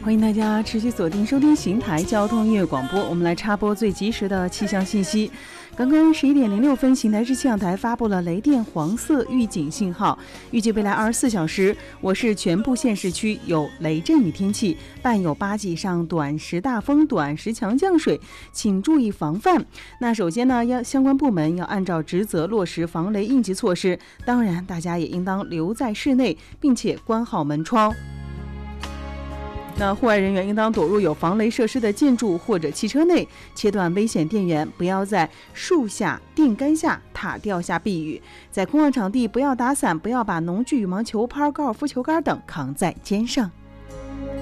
欢迎大家持续锁定收听邢台交通音乐广播，我们来插播最及时的气象信息。刚刚11点06分，邢台市气象台发布了雷电黄色预警信号，预计未来24小时，我市全部县市区有雷阵雨天气，伴有8级以上短时大风、短时强降水，请注意防范。那首先呢，相关部门要按照职责落实防雷应急措施，当然大家也应当留在室内，并且关好门窗。那户外人员应当躲入有防雷设施的建筑或者汽车内，切断危险电源，不要在树下、电杆下、塔吊下避雨。在空旷场地不要打伞，不要把农具、羽毛球拍、高尔夫球杆等扛在肩上。